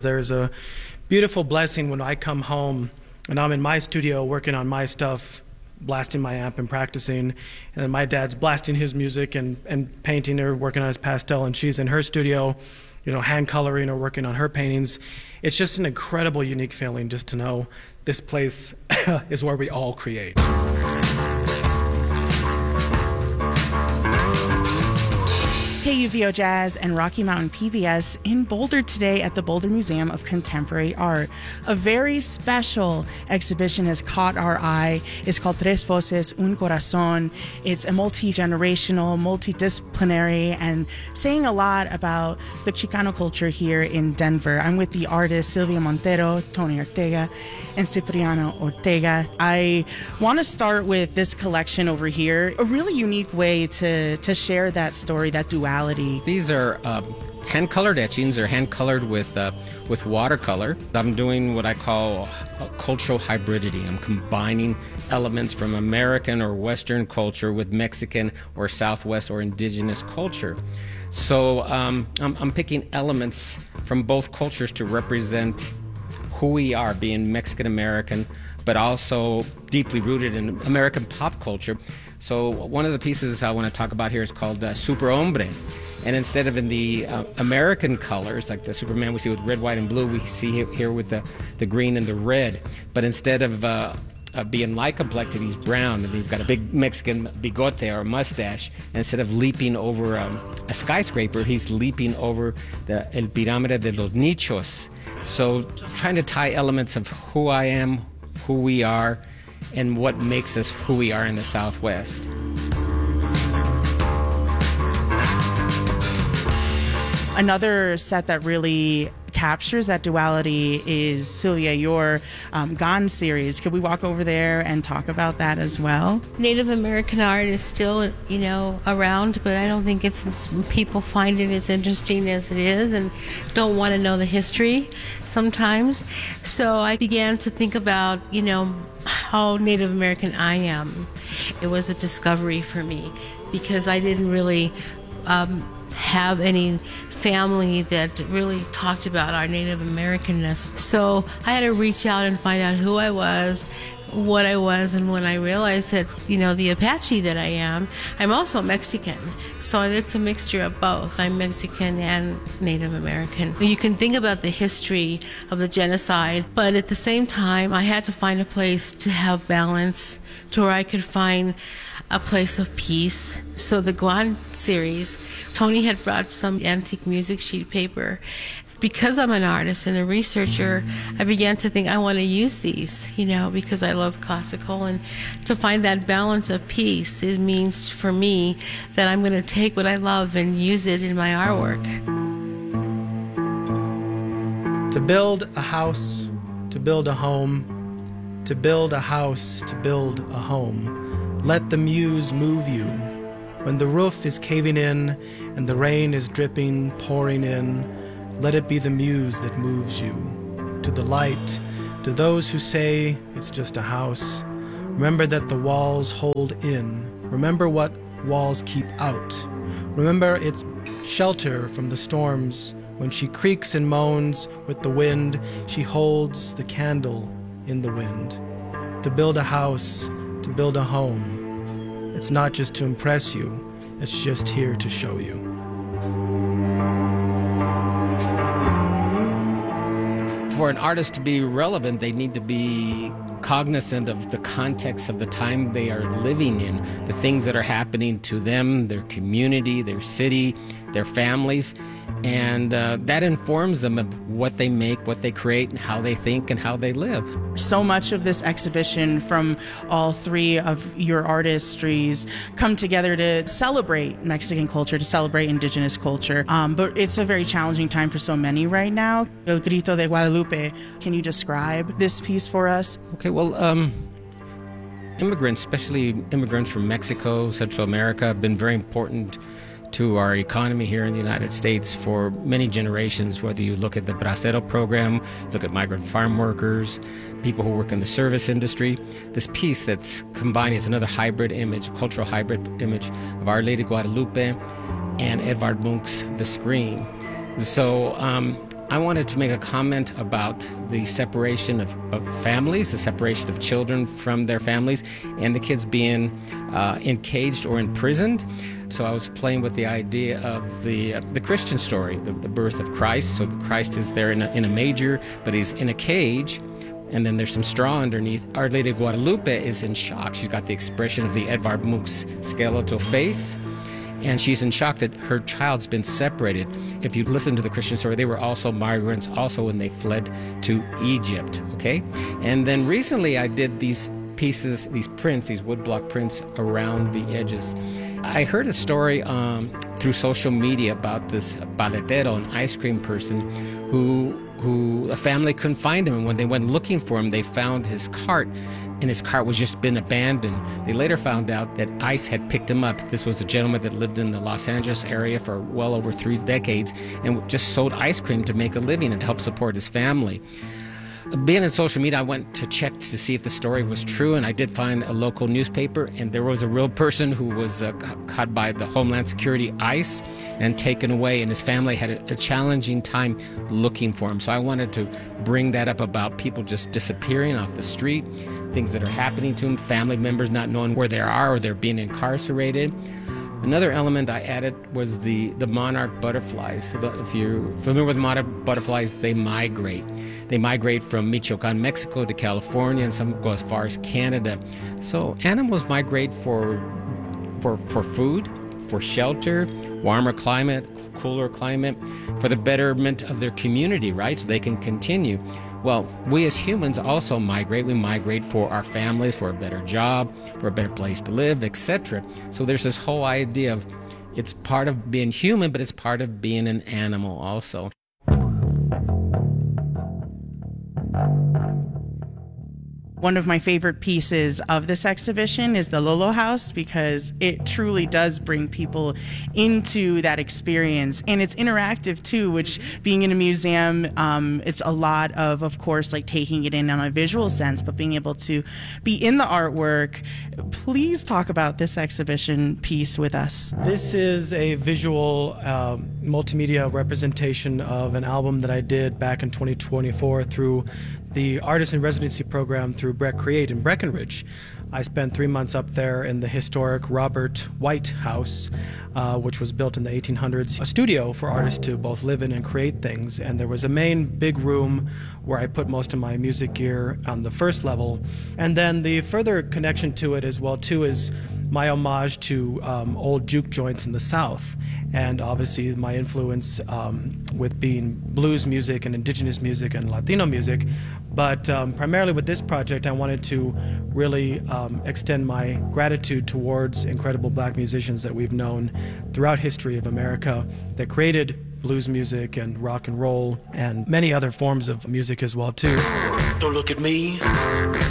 There's a beautiful blessing when I come home and I'm in my studio working on my stuff, blasting my amp and practicing, and then my dad's blasting his music and painting or working on his pastel, and she's in her studio, hand coloring or working on her paintings. It's just an incredible, unique feeling just to know this place is where we all create. KUVO Jazz and Rocky Mountain PBS in Boulder today at the Boulder Museum of Contemporary Art. A very special exhibition has caught our eye. It's called Tres Voces, Un Corazón. It's a multi-generational, multidisciplinary, and saying a lot about the Chicano culture here in Denver. I'm with the artists Silvia Montero, Tony Ortega, and Cipriano Ortega. I want to start with this collection over here, a really unique way to share that story, that duality. These are hand-colored etchings, or hand-colored with watercolor. I'm doing what I call cultural hybridity. I'm combining elements from American or Western culture with Mexican or Southwest or indigenous culture. So I'm picking elements from both cultures to represent who we are, being Mexican-American, but also deeply rooted in American pop culture. So one of the pieces I want to talk about here is called Super Hombre. And instead of in the American colors, like the Superman we see with red, white, and blue, we see here with the green and the red. But instead of being light complected, he's brown, and he's got a big Mexican bigote or mustache. And instead of leaping over a skyscraper, he's leaping over El Pirámide de los Nichos. So trying to tie elements of who I am, who we are, and what makes us who we are in the Southwest. Another set that really captures that duality is, Sylvia, your Gone series. Could we walk over there and talk about that as well? Native American art is still, around, but I don't think people find it as interesting as it is and don't want to know the history sometimes. So I began to think about, how Native American I am. It was a discovery for me because I didn't really have any family that really talked about our Native Americanness. So I had to reach out and find out who I was, what I was, and when I realized that, the Apache that I am, I'm also Mexican. So it's a mixture of both. I'm Mexican and Native American. You can think about the history of the genocide, but at the same time, I had to find a place to have balance, to where I could find a place of peace. So the Guan series, Tony had brought some antique music sheet paper. Because I'm an artist and a researcher, I began to think I want to use these, because I love classical. And to find that balance of peace, it means for me that I'm going to take what I love and use it in my artwork. To build a house, to build a home, to build a house, to build a home, let the muse move you. When the roof is caving in and the rain is dripping, pouring in, let it be the muse that moves you. To the light, to those who say it's just a house, remember that the walls hold in. Remember what walls keep out. Remember its shelter from the storms. When she creaks and moans with the wind, she holds the candle in the wind. To build a house, to build a home, it's not just to impress you, it's just here to show you. For an artist to be relevant, they need to be cognizant of the context of the time they are living in, the things that are happening to them, their community, their city, their families, and that informs them of what they make, what they create, and how they think and how they live. So much of this exhibition from all three of your artistries come together to celebrate Mexican culture, to celebrate indigenous culture, but it's a very challenging time for so many right now. El Grito de Guadalupe, can you describe this piece for us? Okay, well, immigrants, especially immigrants from Mexico, Central America, have been very important to our economy here in the United States for many generations, whether you look at the Bracero program, look at migrant farm workers, people who work in the service industry. This piece that's combined is another hybrid image, a cultural hybrid image of Our Lady Guadalupe and Edvard Munch's The Scream. So I wanted to make a comment about the separation of families, the separation of children from their families, and the kids being encaged or imprisoned. So I was playing with the idea of the Christian story, the birth of Christ. So Christ is there in a manger, but he's in a cage, and then there's some straw underneath. Our Lady Guadalupe is in shock. She's got the expression of the Edvard Munch's skeletal face, and she's in shock that her child's been separated. If you listen to the Christian story, they were also migrants, also when they fled to Egypt, okay? And then recently I did these pieces, these prints, these woodblock prints around the edges. I heard a story through social media about this paletero, an ice cream person, who a family couldn't find him. And when they went looking for him, they found his cart, and his cart was just been abandoned. They later found out that ICE had picked him up. This was a gentleman that lived in the Los Angeles area for well over 3 decades and just sold ice cream to make a living and help support his family. Being in social media, I went to check to see if the story was true, and I did find a local newspaper, and there was a real person who was caught by the Homeland Security ICE and taken away, and his family had a challenging time looking for him. So I wanted to bring that up about people just disappearing off the street, things that are happening to them, family members not knowing where they are or they're being incarcerated. Another element I added was the monarch butterflies. So if you're familiar with monarch butterflies, they migrate. They migrate from Michoacan, Mexico to California, and some go as far as Canada. So animals migrate for food, for shelter, warmer climate, cooler climate, for the betterment of their community, right? So they can continue. Well, we as humans also migrate. We migrate for our families, for a better job, for a better place to live, etc. So there's this whole idea of it's part of being human, but it's part of being an animal also. One of my favorite pieces of this exhibition is the Lolo House, because it truly does bring people into that experience. And it's interactive too, which, being in a museum, it's a lot of course, like taking it in on a visual sense, but being able to be in the artwork. Please talk about this exhibition piece with us. This is a visual multimedia representation of an album that I did back in 2024 through the Artist in Residency program through Breck Create in Breckenridge. I spent 3 months up there in the historic Robert White House, which was built in the 1800s, a studio for artists to both live in and create things. And there was a main big room where I put most of my music gear on the first level. And then the further connection to it as well too is my homage to old juke joints in the South, and obviously my influence with being blues music and indigenous music and Latino music. But primarily with this project, I wanted to really extend my gratitude towards incredible black musicians that we've known throughout history of America that created blues music and rock and roll and many other forms of music as well too. Don't look at me.